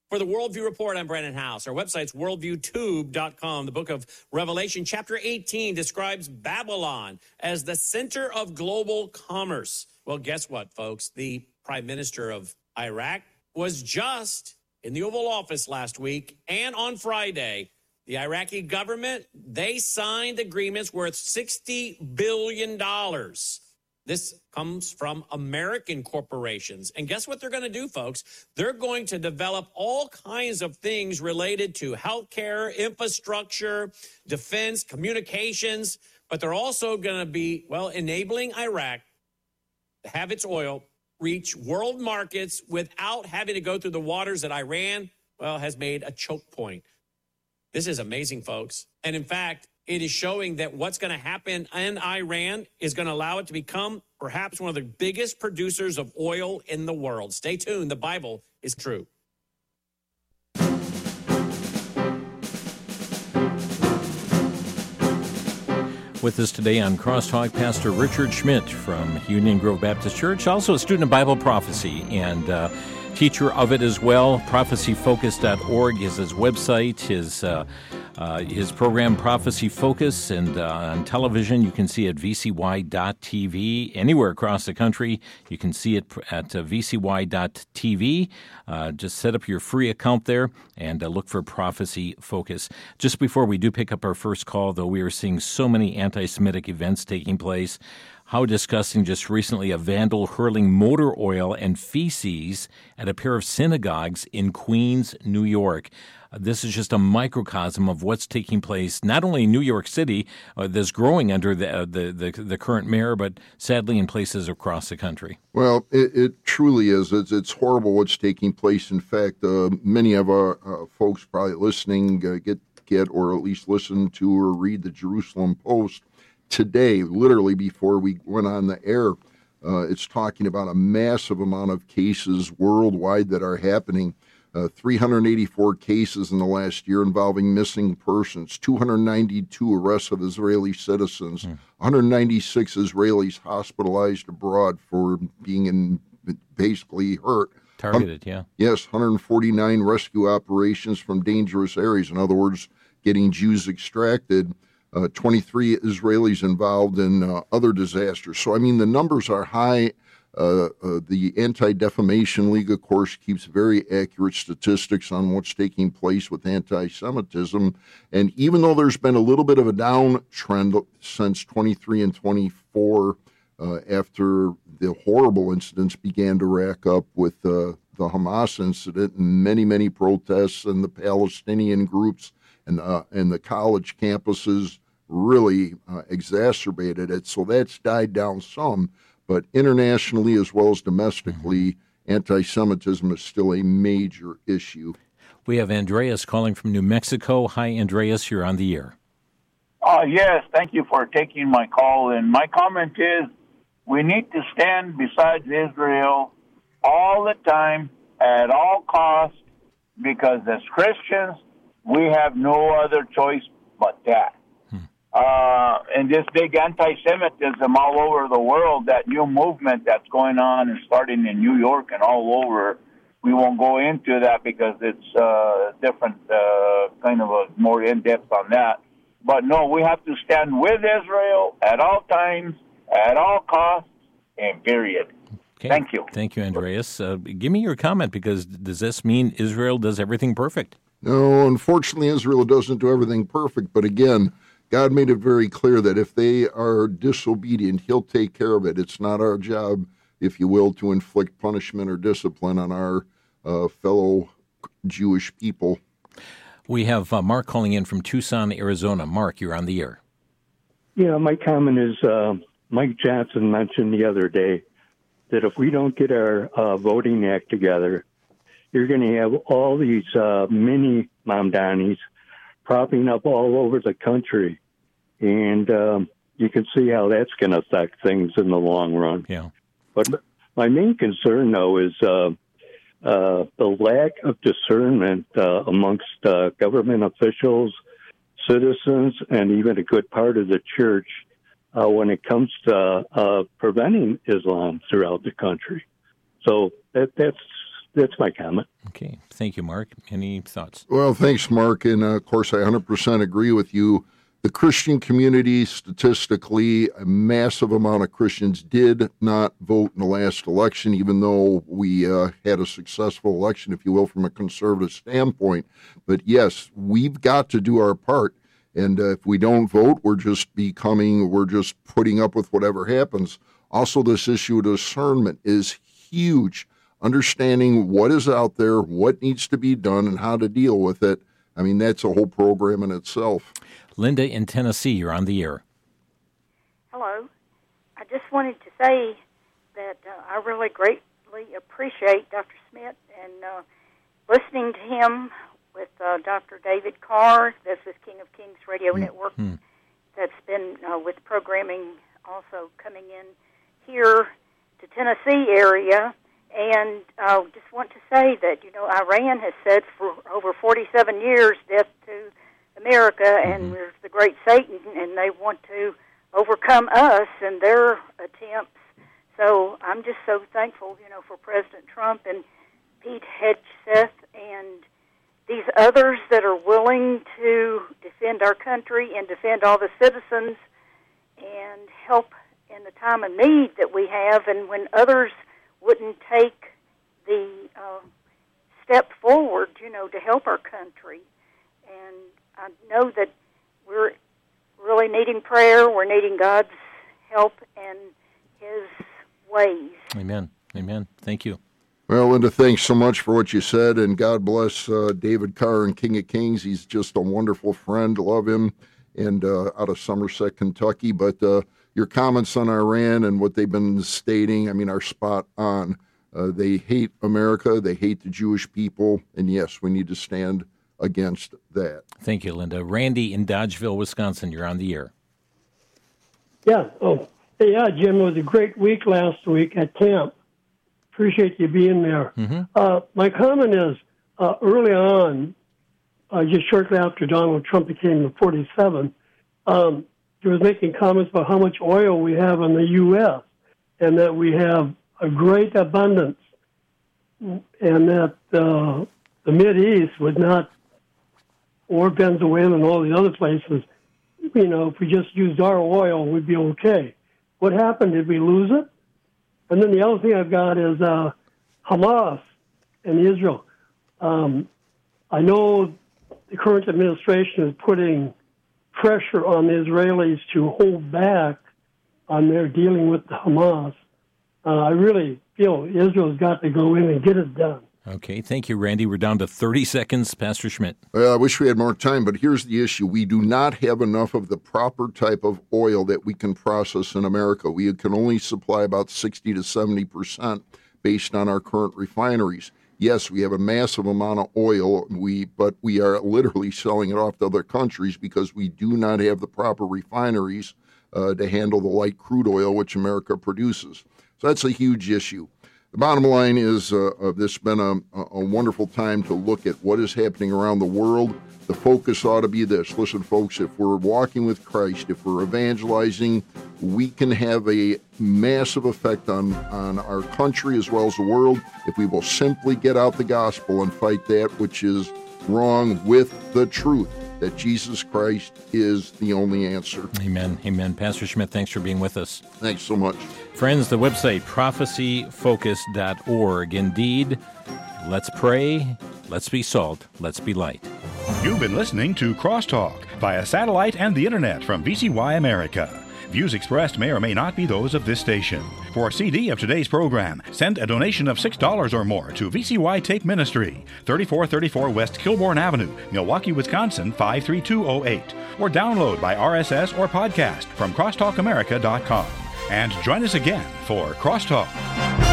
For the Worldview Report, I'm Brandon House. Our website's worldviewtube.com. The book of Revelation, chapter 18, describes Babylon as the center of global commerce. Well, guess what, folks? The prime minister of Iraq was just in the Oval Office last week, and on Friday, the Iraqi government, they signed agreements worth $60 billion. This comes from American corporations. And guess what they're going to do, folks? They're going to develop all kinds of things related to healthcare, infrastructure, defense, communications. But they're also going to be, enabling Iraq to have its oil reach world markets without having to go through the waters that Iran, has made a choke point. This is amazing, folks. And in fact, it is showing that what's going to happen in Iran is going to allow it to become perhaps one of the biggest producers of oil in the world. Stay tuned. The Bible is true. With us today on Crosstalk, Pastor Richard Schmidt from Union Grove Baptist Church, also a student of Bible prophecy and teacher of it as well. ProphecyFocus.org is his website. His program, Prophecy Focus, and on television, you can see it at vcy.tv. Anywhere across the country, you can see it at vcy.tv. Just set up your free account there and look for Prophecy Focus. Just before we do pick up our first call, though, we are seeing so many anti-Semitic events taking place. How disgusting, just recently, a vandal hurling motor oil and feces at a pair of synagogues in Queens, New York. This is just a microcosm of what's taking place, not only in New York City, that's growing under the current mayor, but sadly in places across the country. Well, it truly is. It's horrible what's taking place. In fact, many of our folks probably listening get or at least listen to or read the Jerusalem Post today, literally before we went on the air. It's talking about a massive amount of cases worldwide that are happening. 384 cases in the last year involving missing persons, 292 arrests of Israeli citizens, 196 Israelis hospitalized abroad for being basically hurt. Targeted, yeah. Yes, 149 rescue operations from dangerous areas. In other words, getting Jews extracted. 23 Israelis involved in other disasters. So, the numbers are high. The Anti-Defamation League, of course, keeps very accurate statistics on what's taking place with anti-Semitism. And even though there's been a little bit of a downtrend since 23 and 24, after the horrible incidents began to rack up with the Hamas incident and many, many protests and the Palestinian groups and the college campuses really exacerbated it. So that's died down some. But internationally as well as domestically, anti-Semitism is still a major issue. We have Andreas calling from New Mexico. Hi, Andreas. You're on the air. Yes, thank you for taking my call. And my comment is we need to stand beside Israel all the time, at all costs, because as Christians, we have no other choice but that. And this big anti-Semitism all over the world, that new movement that's going on and starting in New York and all over, we won't go into that because it's different, kind of a more in-depth on that. But no, we have to stand with Israel at all times, at all costs, and period. Okay. Thank you. Thank you, Andreas. Give me your comment, because does this mean Israel does everything perfect? No, unfortunately, Israel doesn't do everything perfect. But again, God made it very clear that if they are disobedient, he'll take care of it. It's not our job, if you will, to inflict punishment or discipline on our fellow Jewish people. We have Mark calling in from Tucson, Arizona. Mark, you're on the air. Yeah, my comment is Mike Johnson mentioned the other day that if we don't get our voting act together, you're going to have all these mini Mamdanis propping up all over the country. And you can see how that's going to affect things in the long run. Yeah. But my main concern, though, is the lack of discernment amongst government officials, citizens, and even a good part of the church when it comes to preventing Islam throughout the country. So that's That's my comment. Okay. Thank you, Mark. Any thoughts? Well, thanks, Mark. And, of course, I 100% agree with you. The Christian community, statistically, a massive amount of Christians did not vote in the last election, even though we had a successful election, if you will, from a conservative standpoint. But, yes, we've got to do our part. And if we don't vote, we're just putting up with whatever happens. Also, this issue of discernment is huge. Understanding what is out there, what needs to be done, and how to deal with it. I mean, that's a whole program in itself. Linda in Tennessee, you're on the air. Hello. I just wanted to say that I really greatly appreciate Dr. Schmidt and listening to him with Dr. David Carr. This is King of Kings Radio Network. That's been with programming also coming in here to Tennessee area. And I just want to say that, Iran has said for over 47 years, death to America, and we're the great Satan, and they want to overcome us and their attempts. So I'm just so thankful, for President Trump and Pete Hegseth and these others that are willing to defend our country and defend all the citizens and help in the time of need that we have, and when others wouldn't take the step forward, to help our country. And I know that we're really needing prayer. We're needing God's help and His ways. Amen. Amen. Thank you. Well, Linda, thanks so much for what you said, and God bless David Carr and King of Kings. He's just a wonderful friend. Love him, and out of Somerset, Kentucky. But your comments on Iran and what they've been stating, are spot on. They hate America. They hate the Jewish people. And, yes, we need to stand against that. Thank you, Linda. Randy in Dodgeville, Wisconsin, you're on the air. Yeah. Oh, yeah, Jim, it was a great week last week at camp. Appreciate you being there. My comment is, early on, just shortly after Donald Trump became the 47th, he was making comments about how much oil we have in the U.S. and that we have a great abundance, and that the Mideast would not, or Venezuela and all the other places, if we just used our oil, we'd be okay. What happened? Did we lose it? And then the other thing I've got is Hamas and Israel. I know the current administration is putting pressure on the Israelis to hold back on their dealing with the Hamas. I really feel Israel's got to go in and get it done. Okay, thank you, Randy. We're down to 30 seconds. Pastor Schmidt. Well, I wish we had more time, but here's the issue. We do not have enough of the proper type of oil that we can process in America. We can only supply about 60 to 70% based on our current refineries. Yes, we have a massive amount of oil, but we are literally selling it off to other countries because we do not have the proper refineries to handle the light crude oil which America produces. So that's a huge issue. The bottom line is this has been a wonderful time to look at what is happening around the world. The focus ought to be this. Listen, folks, if we're walking with Christ, if we're evangelizing, we can have a massive effect on our country as well as the world if we will simply get out the gospel and fight that which is wrong with the truth, that Jesus Christ is the only answer. Amen. Amen. Pastor Schmidt, thanks for being with us. Thanks so much. Friends, the website, prophecyfocus.org. Indeed, let's pray, let's be salt, let's be light. You've been listening to Crosstalk via satellite and the internet from VCY America. Views expressed may or may not be those of this station. For a CD of today's program, send a donation of $6 or more to VCY Tape Ministry, 3434 West Kilbourne Avenue, Milwaukee, Wisconsin, 53208, or download by RSS or podcast from crosstalkamerica.com. And join us again for Crosstalk.